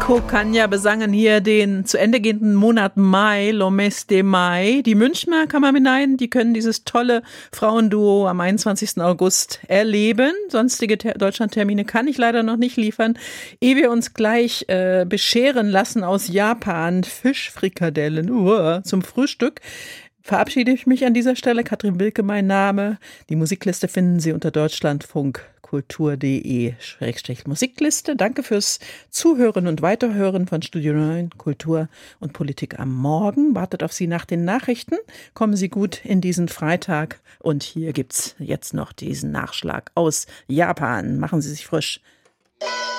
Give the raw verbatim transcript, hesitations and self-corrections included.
Kanya besangen hier den zu Ende gehenden Monat Mai, Le Mes de Mai. Die Münchner Kammermeneien, die können dieses tolle Frauenduo am einundzwanzigsten August erleben. Sonstige Ter- Deutschlandtermine kann ich leider noch nicht liefern. Ehe wir uns gleich äh, bescheren lassen aus Japan, Fischfrikadellen uh, zum Frühstück, verabschiede ich mich an dieser Stelle. Katrin Wilke mein Name. Die Musikliste finden Sie unter deutschlandfunkkultur.de Schrägstrich Musikliste. Danke fürs Zuhören und Weiterhören von Studio neun, Kultur und Politik am Morgen. Wartet auf Sie nach den Nachrichten. Kommen Sie gut in diesen Freitag. Und hier gibt's jetzt noch diesen Nachschlag aus Japan. Machen Sie sich frisch.